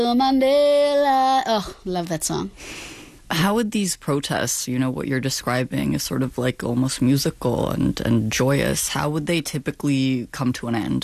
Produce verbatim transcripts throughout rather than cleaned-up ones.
Mandela. Oh, love that song. How would these protests, you know, what you're describing is sort of like almost musical and, and joyous, how would they typically come to an end?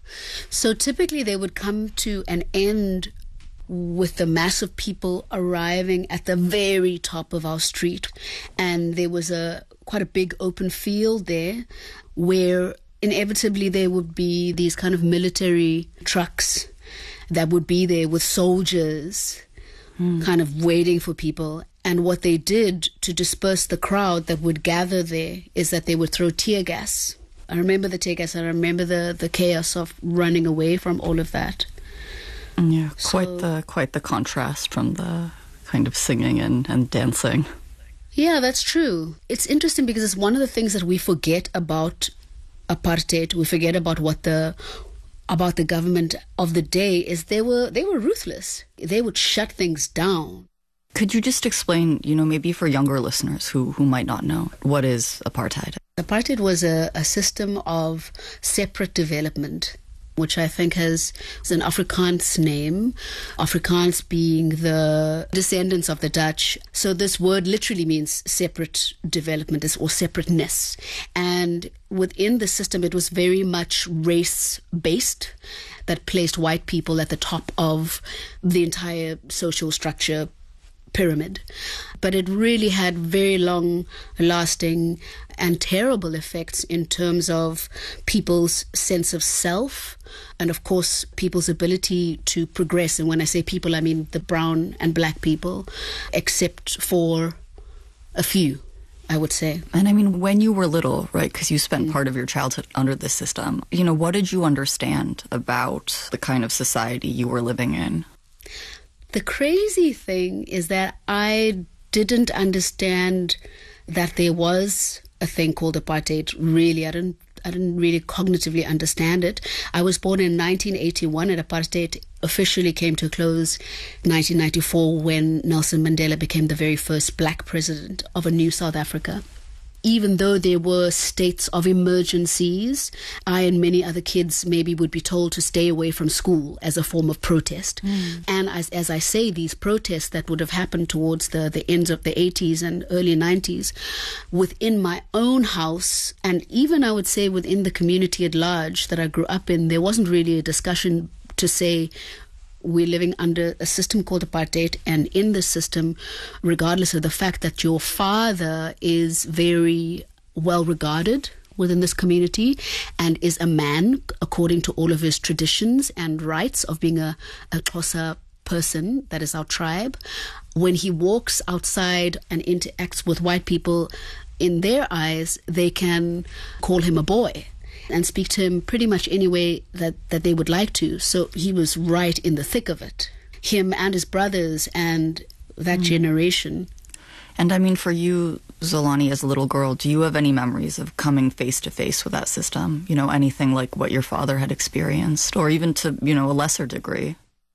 So typically they would come to an end with the mass of people arriving at the very top of our street. And there was a quite a big open field there where inevitably there would be these kind of military trucks that would be there with soldiers mm. kind of waiting for people. And what they did to disperse the crowd that would gather there is that they would throw tear gas. I remember the tear gas. I remember the, the chaos of running away from all of that. Yeah, quite so, the quite the contrast from the kind of singing and, and dancing. Yeah, that's true. It's interesting because it's one of the things that we forget about apartheid. We forget about what the about the government of the day is. They were they were ruthless. They would shut things down. Could you just explain, you know, maybe for younger listeners who, who might not know, what is apartheid? Apartheid was a, a system of separate development, which I think has is an Afrikaans name, Afrikaans being the descendants of the Dutch. So this word literally means separate development or separateness. And within the system, it was very much race-based, that placed white people at the top of the entire social structure pyramid. But it really had very long lasting and terrible effects in terms of people's sense of self and, of course, people's ability to progress. And when I say people, I mean the brown and black people, except for a few, I would say. And I mean, when you were little, right, because you spent mm. part of your childhood under this system, you know, what did you understand about the kind of society you were living in? The crazy thing is that I didn't understand that there was a thing called apartheid. Really, I didn't. I didn't really cognitively understand it. I was born in nineteen eighty-one, and apartheid officially came to a close in nineteen ninety-four when Nelson Mandela became the very first black president of a new South Africa. Even though there were states of emergencies, I and many other kids maybe would be told to stay away from school as a form of protest. Mm. And as, as I say, these protests that would have happened towards the, the ends of the eighties and early nineties, within my own house, and even I would say within the community at large that I grew up in, there wasn't really a discussion to say, we're living under a system called apartheid, and in this system, regardless of the fact that your father is very well regarded within this community and is a man according to all of his traditions and rights of being a, a Xhosa person, that is our tribe, when he walks outside and interacts with white people, in their eyes, they can call him a boy and speak to him pretty much any way that, that they would like to. So he was right in the thick of it. Him and his brothers and that mm. generation. And I mean, for you, Zolani, as a little girl, do you have any memories of coming face to face with that system? You know, anything like what your father had experienced, or even to, you know, a lesser degree?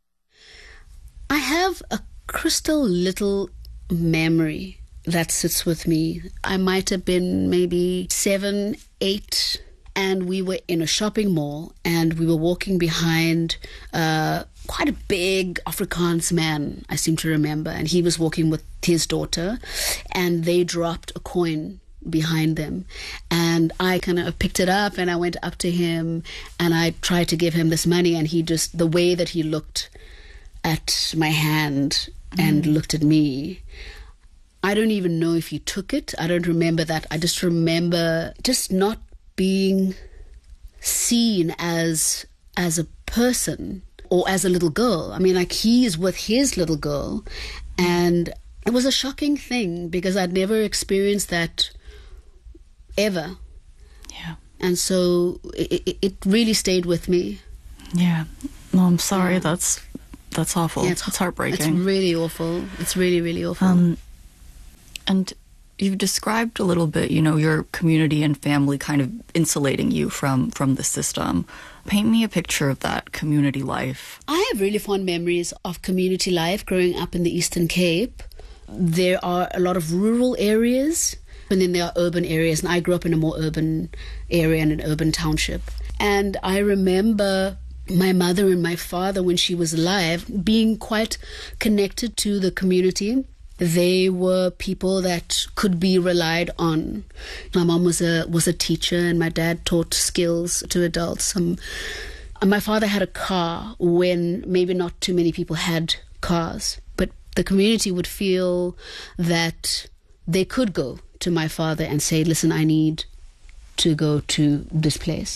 I have a crystal little memory that sits with me. I might have been maybe seven, eight, and we were in a shopping mall, and we were walking behind uh, quite a big Afrikaans man, I seem to remember, and he was walking with his daughter, and they dropped a coin behind them, and I kind of picked it up, and I went up to him, and I tried to give him this money, and he just, the way that he looked at my hand mm. and looked at me, I don't even know if he took it. I don't remember that. I just remember just not being seen as as a person or as a little girl. I mean, like, he's with his little girl, and it was a shocking thing because I'd never experienced that ever. Yeah. And so it, it really stayed with me. Yeah. No, I'm sorry. Yeah. That's that's awful. Yeah, it's, it's heartbreaking. It's really awful. It's really, really awful. Um, and you've described a little bit, you know, your community and family kind of insulating you from, from the system. Paint me a picture of that community life. I have really fond memories of community life growing up in the Eastern Cape. There are a lot of rural areas, and then there are urban areas, and I grew up in a more urban area and an urban township. And I remember my mother and my father, when she was alive, being quite connected to the community. They were people that could be relied on. My mom was a was a teacher, and my dad taught skills to adults. Um, and my father had a car when maybe not too many people had cars, but the community would feel that they could go to my father and say, listen, I need to go to this place.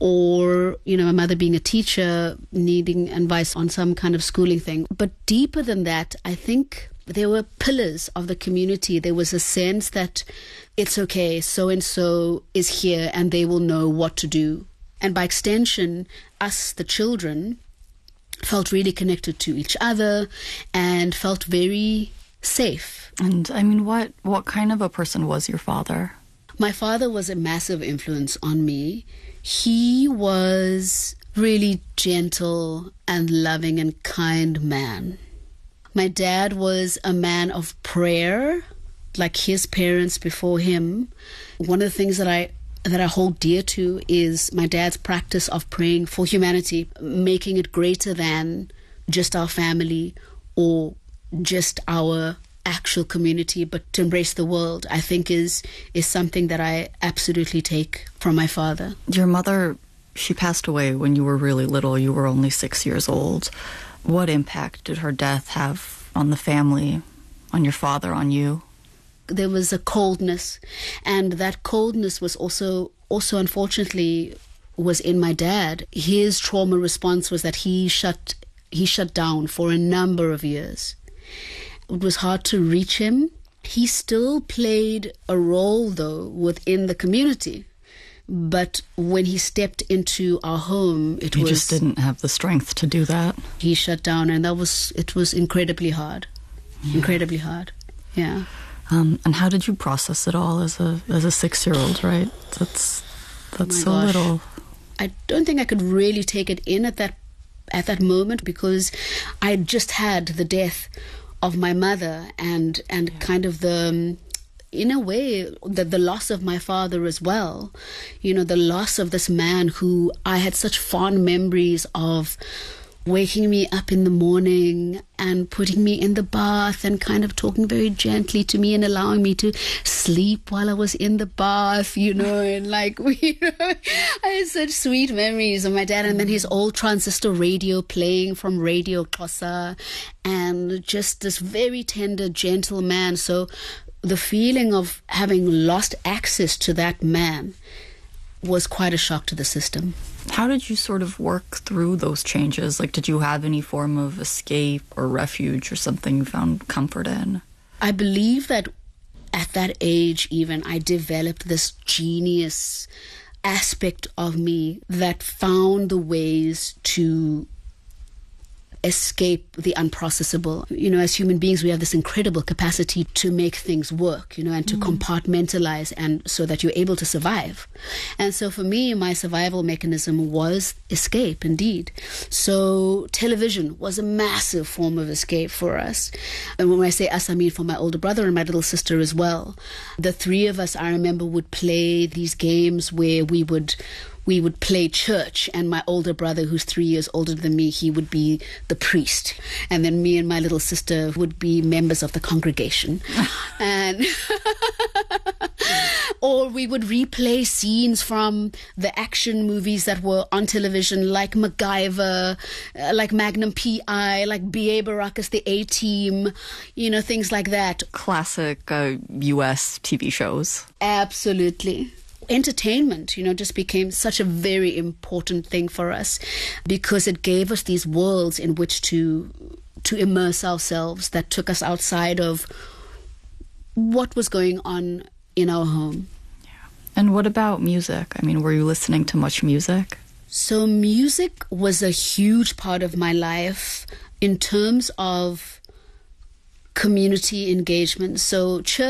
Or, you know, my mother being a teacher, needing advice on some kind of schooling thing. But deeper than that, I think there were pillars of the community. There was a sense that it's okay, so-and-so is here and they will know what to do. And by extension, us, the children, felt really connected to each other and felt very safe. And I mean, what, what kind of a person was your father? My father was a massive influence on me. He was really gentle and loving and kind man. My dad was a man of prayer, like his parents before him. One of the things that I that I hold dear to is my dad's practice of praying for humanity, making it greater than just our family or just our actual community, but to embrace the world, I think is is something that I absolutely take from my father. Your mother, she passed away when you were really little. You were only six years old. What impact did her death have on the family, on your father, on you? There was a coldness, and that coldness was also, also unfortunately, was in my dad. His trauma response was that he shut he shut down for a number of years. It was hard to reach him. He still played a role, though, within the community. But when he stepped into our home, it he was... He just didn't have the strength to do that. He shut down, and that was it was incredibly hard. Yeah. Incredibly hard, yeah. Um, and how did you process it all as a as a six-year-old, right? That's that's so gosh. little. I don't think I could really take it in at that at that moment, because I just had the death of my mother and and yeah. kind of the um, in a way the the loss of my father as well, you know, the loss of this man who I had such fond memories of, waking me up in the morning and putting me in the bath and kind of talking very gently to me and allowing me to sleep while I was in the bath, you know, and like, you know, I had such sweet memories of my dad. And then his old transistor radio playing from Radio Xhosa, and just this very tender, gentle man. So the feeling of having lost access to that man was quite a shock to the system. How did you sort of work through those changes? Like, did you have any form of escape or refuge or something you found comfort in? I believe that at that age even, I developed this genius aspect of me that found the ways to escape the unprocessable. You know, as human beings, we have this incredible capacity to make things work, you know, and to mm. compartmentalize, and so that you're able to survive. And so for me, my survival mechanism was escape, indeed. So television was a massive form of escape for us. And when I say us, I mean for my older brother and my little sister as well. The three of us, I remember, would play these games where we would we would play church, and my older brother, who's three years older than me, he would be the priest, and then me and my little sister would be members of the congregation. And or we would replay scenes from the action movies that were on television, like MacGyver, uh, like Magnum P I, like B A Baracus, the A-Team, you know, things like that. Classic uh, U S T V shows. Absolutely. Entertainment, you know, just became such a very important thing for us, because it gave us these worlds in which to to immerse ourselves that took us outside of what was going on in our home. Yeah. And what about music? I mean, were you listening to much music? So music was a huge part of my life in terms of community engagement. So church